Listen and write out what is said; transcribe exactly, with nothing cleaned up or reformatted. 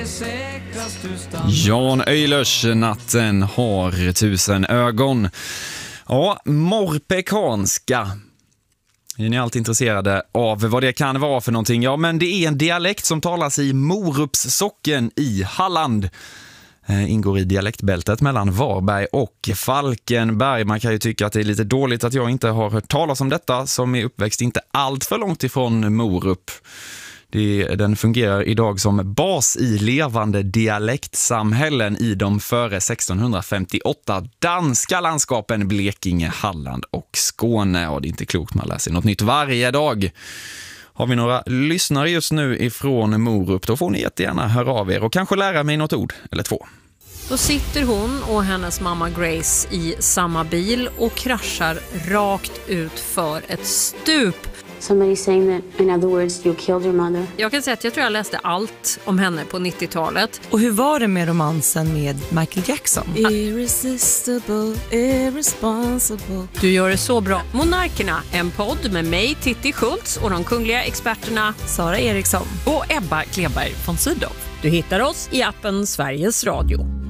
Jan Öjlers Natten har tusen ögon. Ja, morpekanska. Är ni alltid intresserade av vad det kan vara för någonting? Ja, men det är en dialekt som talas i Morupssocken i Halland. Eh, ingår i dialektbältet mellan Varberg och Falkenberg. Man kan ju tycka att det är lite dåligt att jag inte har hört talas om detta, som är uppväxt inte allt för långt ifrån Morup. Det, den fungerar idag som bas i levande dialektsamhällen i de före sextonhundrafemtioåtta danska landskapen Blekinge, Halland och Skåne. Och det är inte klokt, man läser något nytt varje dag. Har vi några lyssnare just nu ifrån Morup, då får ni jättegärna höra av er och kanske lära mig något ord eller två. Då sitter hon och hennes mamma Grace i samma bil och kraschar rakt ut för ett stup. Somebody saying that, in other words, you killed your mother. Jag kan säga att jag tror jag läste allt om henne på nittiotalet. Och hur var det med romansen med Michael Jackson? Irresistible, irresponsible. Du gör det så bra. Monarkerna, en podd med mig, Titti Schultz, och de kungliga experterna Sara Eriksson och Ebba Kleberg von Sydow. Du hittar oss i appen Sveriges Radio.